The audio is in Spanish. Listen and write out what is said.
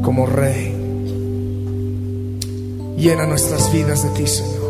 como Rey. Llena nuestras vidas de ti, Señor.